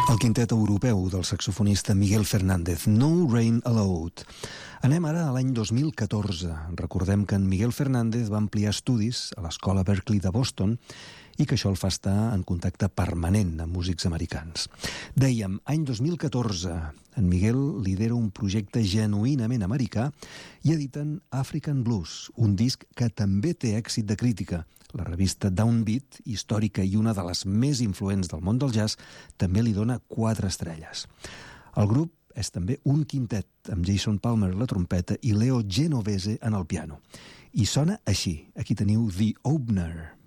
El quintet europeu del saxofonista Miguel Fernández, No Rain Allowed. Anem ara a l'any 2014. Recordem que en Miguel Fernández va ampliar estudis a l'Escola Berklee de Boston i que això el fa estar en contacte permanent amb músics americans. Dèiem, any 2014, en Miguel lidera un projecte genuïnament americà i editen African Blues, un disc que també té èxit de crítica. La revista Downbeat, històrica i una de les més influents del món del jazz, també li dona 4 estrelles. El grup és també un quintet, amb Jason Palmer a la trompeta i Leo Genovese en el piano. I sona així. Aquí teniu The Opener.